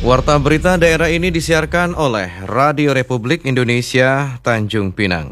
Warta berita daerah ini disiarkan oleh Radio Republik Indonesia Tanjung Pinang.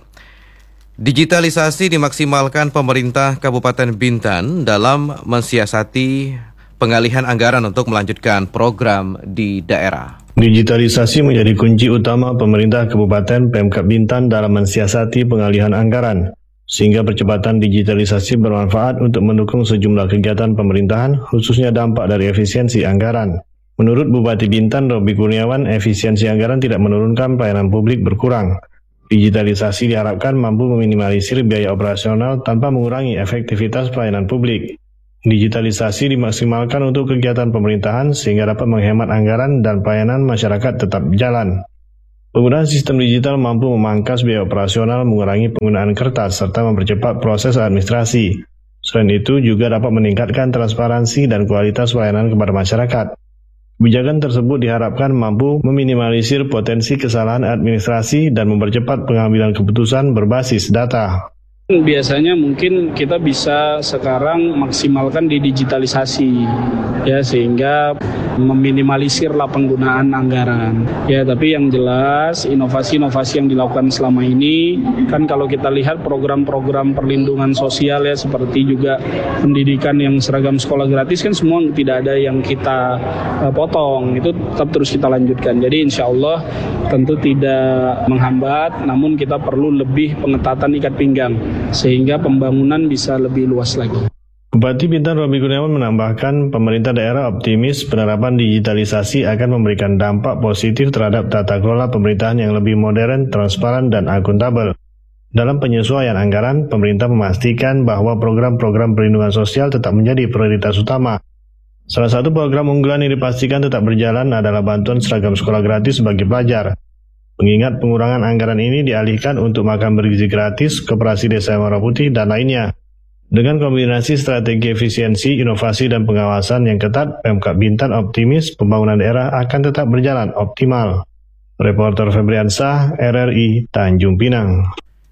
Digitalisasi dimaksimalkan pemerintah Kabupaten Bintan dalam mensiasati pengalihan anggaran untuk melanjutkan program di daerah. Digitalisasi menjadi kunci utama pemerintah Kabupaten Pemkab Bintan dalam mensiasati pengalihan anggaran, sehingga percepatan digitalisasi bermanfaat untuk mendukung sejumlah kegiatan pemerintahan, khususnya dampak dari efisiensi anggaran. Menurut Bupati Bintan, Robi Kurniawan, efisiensi anggaran tidak menurunkan pelayanan publik berkurang. Digitalisasi diharapkan mampu meminimalisir biaya operasional tanpa mengurangi efektivitas pelayanan publik. Digitalisasi dimaksimalkan untuk kegiatan pemerintahan sehingga dapat menghemat anggaran dan pelayanan masyarakat tetap jalan. Penggunaan sistem digital mampu memangkas biaya operasional, mengurangi penggunaan kertas, serta mempercepat proses administrasi. Selain itu, juga dapat meningkatkan transparansi dan kualitas pelayanan kepada masyarakat. Kebijakan tersebut diharapkan mampu meminimalisir potensi kesalahan administrasi dan mempercepat pengambilan keputusan berbasis data. Biasanya mungkin kita bisa sekarang maksimalkan di digitalisasi, ya, sehingga meminimalisirlah penggunaan anggaran. Ya, tapi yang jelas inovasi-inovasi yang dilakukan selama ini kan kalau kita lihat program-program perlindungan sosial, ya, seperti juga pendidikan yang seragam sekolah gratis kan semua tidak ada yang kita potong, itu tetap terus kita lanjutkan. Jadi insya Allah tentu tidak menghambat, namun kita perlu lebih pengetatan ikat pinggang sehingga pembangunan bisa lebih luas lagi. Bupati Bintan Robi Kurniawan menambahkan pemerintah daerah optimis penerapan digitalisasi akan memberikan dampak positif terhadap tata kelola pemerintahan yang lebih modern, transparan, dan akuntabel. Dalam penyesuaian anggaran, pemerintah memastikan bahwa program-program perlindungan sosial tetap menjadi prioritas utama. Salah satu program unggulan yang dipastikan tetap berjalan adalah bantuan seragam sekolah gratis bagi pelajar. Mengingat pengurangan anggaran ini dialihkan untuk makan bergizi gratis, koperasi desa Muara Putih, dan lainnya. Dengan kombinasi strategi efisiensi, inovasi, dan pengawasan yang ketat, Pemkab Bintan optimis pembangunan daerah akan tetap berjalan optimal. Reporter Febriansah, RRI, Tanjung Pinang.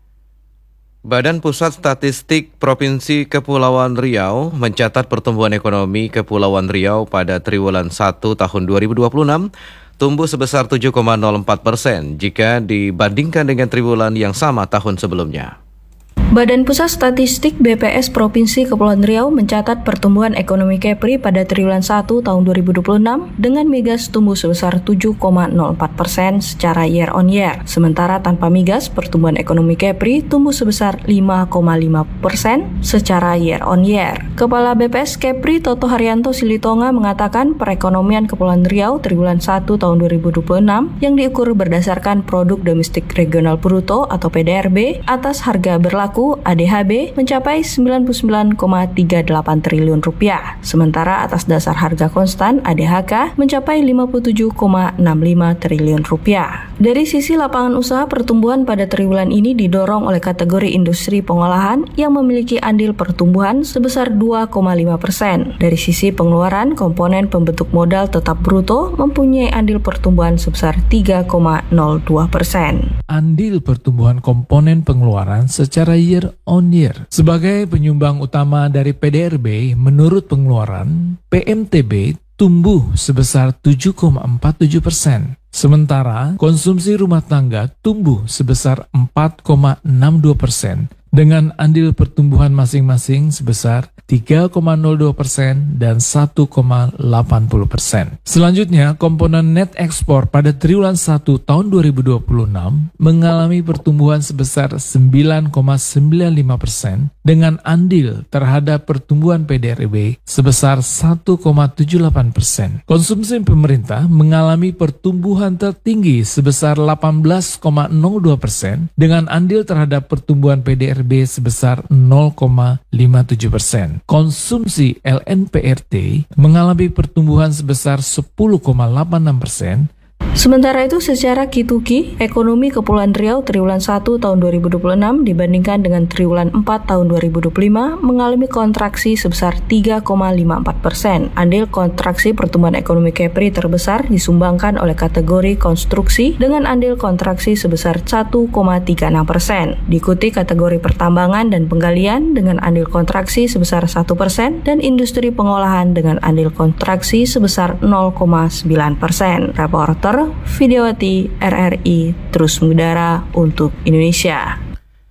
Badan Pusat Statistik Provinsi Kepulauan Riau mencatat pertumbuhan ekonomi Kepulauan Riau pada triwulan 1 tahun 2026 tumbuh sebesar 7,04% jika dibandingkan dengan triwulan yang sama tahun sebelumnya. Badan Pusat Statistik BPS Provinsi Kepulauan Riau mencatat pertumbuhan ekonomi Kepri pada triwulan 1 tahun 2026 dengan migas tumbuh sebesar 7,04% secara year on year. Sementara tanpa migas, pertumbuhan ekonomi Kepri tumbuh sebesar 5,5% secara year on year. Kepala BPS Kepri Toto Haryanto Silitonga mengatakan perekonomian Kepulauan Riau triwulan 1 tahun 2026 yang diukur berdasarkan produk domestik regional bruto atau PDRB atas harga berlaku ADHB mencapai 99,38 triliun rupiah. Sementara atas dasar harga konstan ADHK mencapai 57,65 triliun rupiah. Dari sisi lapangan usaha, pertumbuhan pada triwulan ini didorong oleh kategori industri pengolahan yang memiliki andil pertumbuhan sebesar 2,5%. Dari sisi pengeluaran, komponen pembentuk modal tetap bruto mempunyai andil pertumbuhan sebesar 3,02%. Andil pertumbuhan komponen pengeluaran secara year on year. Sebagai penyumbang utama dari PDRB, menurut pengeluaran, PMTB tumbuh sebesar 7,47%. Sementara konsumsi rumah tangga tumbuh sebesar 4,62% dengan andil pertumbuhan masing-masing sebesar 3,02% dan 1,80%. Selanjutnya, komponen net ekspor pada triwulan 1 tahun 2026 mengalami pertumbuhan sebesar 9,95% dengan andil terhadap pertumbuhan PDRB sebesar 1,78%. Konsumsi pemerintah mengalami pertumbuhan tertinggi sebesar 18,02% dengan andil terhadap pertumbuhan PDRB sebesar 0,57%. Konsumsi LNPRT mengalami pertumbuhan sebesar 10,86% Sementara itu, secara Ki-to-Ki, ekonomi Kepulauan Riau triwulan 1 tahun 2026 dibandingkan dengan triwulan 4 tahun 2025 mengalami kontraksi sebesar 3,54%. Andil kontraksi pertumbuhan ekonomi Kepri terbesar disumbangkan oleh kategori konstruksi dengan andil kontraksi sebesar 1,36%. Diikuti kategori pertambangan dan penggalian dengan andil kontraksi sebesar 1% dan industri pengolahan dengan andil kontraksi sebesar 0,9%. Reporter Videowati RRI terus mengudara untuk Indonesia.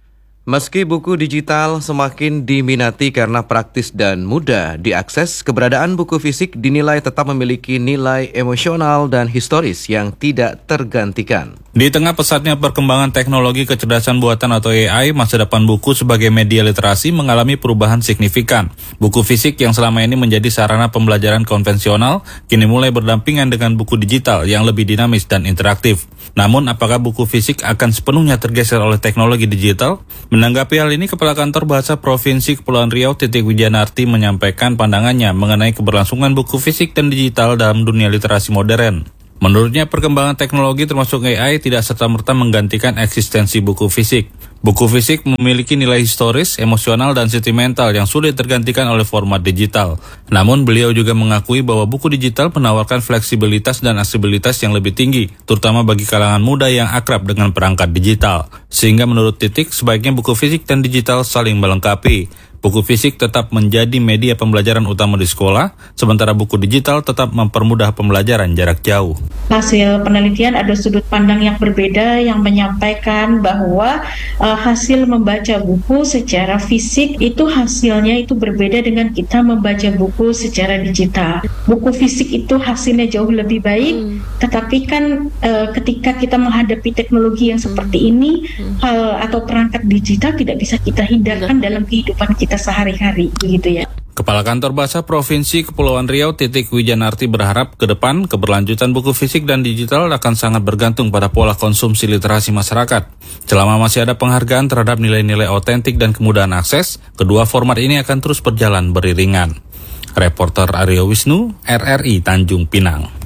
Meski buku digital semakin diminati karena praktis dan mudah diakses, keberadaan buku fisik dinilai tetap memiliki nilai emosional dan historis yang tidak tergantikan. Di tengah pesatnya perkembangan teknologi kecerdasan buatan atau AI, masa depan buku sebagai media literasi mengalami perubahan signifikan. Buku fisik yang selama ini menjadi sarana pembelajaran konvensional, kini mulai berdampingan dengan buku digital yang lebih dinamis dan interaktif. Namun, apakah buku fisik akan sepenuhnya tergeser oleh teknologi digital? Menanggapi hal ini, Kepala Kantor Bahasa Provinsi Kepulauan Riau Titik Wijanarti menyampaikan pandangannya mengenai keberlangsungan buku fisik dan digital dalam dunia literasi modern. Menurutnya, perkembangan teknologi termasuk AI tidak serta-merta menggantikan eksistensi buku fisik. Buku fisik memiliki nilai historis, emosional, dan sentimental yang sulit tergantikan oleh format digital. Namun, beliau juga mengakui bahwa buku digital menawarkan fleksibilitas dan aksesibilitas yang lebih tinggi, terutama bagi kalangan muda yang akrab dengan perangkat digital. Sehingga menurut Titik, sebaiknya buku fisik dan digital saling melengkapi. Buku fisik tetap menjadi media pembelajaran utama di sekolah, sementara buku digital tetap mempermudah pembelajaran jarak jauh. Hasil penelitian ada sudut pandang yang berbeda yang menyampaikan bahwa hasil membaca buku secara fisik itu hasilnya itu berbeda dengan kita membaca buku secara digital. Buku fisik itu hasilnya jauh lebih baik, tetapi kan ketika kita menghadapi teknologi yang seperti ini, atau perangkat digital tidak bisa kita hindarkan dalam kehidupan kita sehari-hari, begitu ya. Kepala Kantor Bahasa Provinsi Kepulauan Riau Titik Wijanarti berharap ke depan keberlanjutan buku fisik dan digital akan sangat bergantung pada pola konsumsi literasi masyarakat. Selama masih ada penghargaan terhadap nilai-nilai otentik dan kemudahan akses, kedua format ini akan terus berjalan beriringan. Reporter Aryo Wisnu, RRI Tanjung Pinang.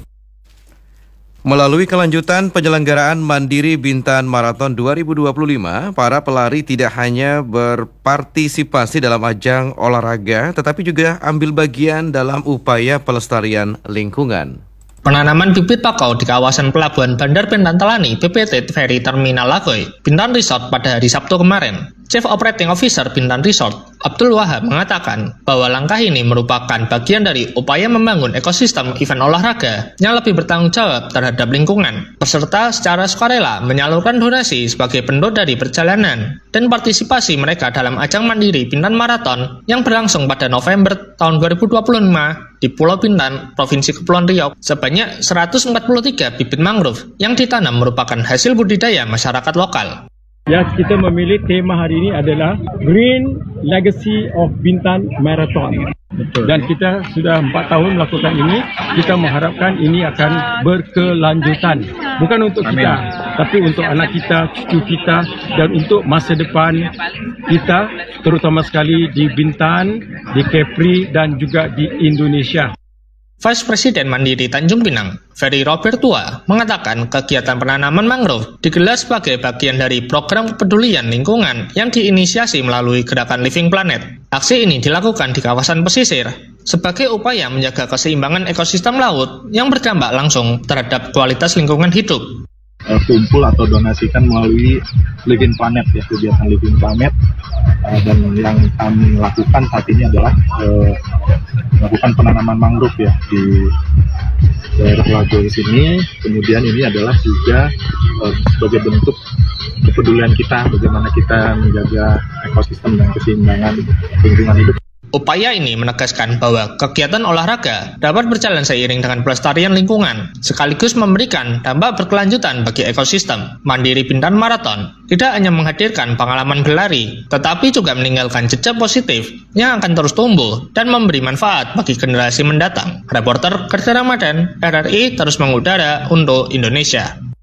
Melalui kelanjutan penyelenggaraan Mandiri Bintan Marathon 2025, para pelari tidak hanya berpartisipasi dalam ajang olahraga, tetapi juga ambil bagian dalam upaya pelestarian lingkungan. Penanaman bibit pakau di kawasan Pelabuhan Bandar Bintan Telani PPT Ferry Terminal Lagoy, Bintan Resort pada hari Sabtu kemarin. Chief Operating Officer Bintan Resort, Abdul Wahab mengatakan bahwa langkah ini merupakan bagian dari upaya membangun ekosistem event olahraga yang lebih bertanggung jawab terhadap lingkungan. Peserta secara sukarela menyalurkan donasi sebagai bentuk dari perjalanan dan partisipasi mereka dalam ajang Mandiri Bintan Marathon yang berlangsung pada November tahun 2025 di Pulau Bintan, Provinsi Kepulauan Riau. Sebanyak 143 bibit mangrove yang ditanam merupakan hasil budidaya masyarakat lokal. Ya, kita memilih tema hari ini adalah Green Legacy of Bintan Marathon. Dan kita sudah 4 tahun melakukan ini. Kita mengharapkan ini akan berkelanjutan. Bukan untuk kita, tapi untuk anak kita, cucu kita, dan untuk masa depan kita, terutama sekali di Bintan, di Kepri, dan juga di Indonesia. Vice Presiden Mandiri Tanjung Pinang, Ferry Robertua, mengatakan kegiatan penanaman mangrove digelar sebagai bagian dari program kepedulian lingkungan yang diinisiasi melalui gerakan Living Planet. Aksi ini dilakukan di kawasan pesisir sebagai upaya menjaga keseimbangan ekosistem laut yang berdampak langsung terhadap kualitas lingkungan hidup. Kumpul atau donasikan melalui Living Planet, ya, kegiatan Living Planet, dan yang kami lakukan saat ini adalah melakukan penanaman mangrove ya di daerah Lagoy sini. Kemudian ini adalah juga sebagai bentuk kepedulian kita bagaimana kita menjaga ekosistem dan keseimbangan lingkungan hidup. Upaya ini menegaskan bahwa kegiatan olahraga dapat berjalan seiring dengan pelestarian lingkungan, sekaligus memberikan dampak berkelanjutan bagi ekosistem. Mandiri Bintan Marathon tidak hanya menghadirkan pengalaman berlari, tetapi juga meninggalkan jejak positif yang akan terus tumbuh dan memberi manfaat bagi generasi mendatang. Reporter Kerja Ramadan, RRI terus mengudara untuk Indonesia.